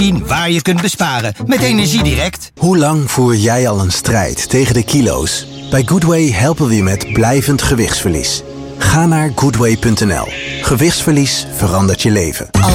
Zien waar je kunt besparen met Energiedirect. Hoe lang voer jij al een strijd tegen de kilo's? Bij Goodway helpen we je met blijvend gewichtsverlies. Ga naar goodway.nl. Gewichtsverlies verandert je leven.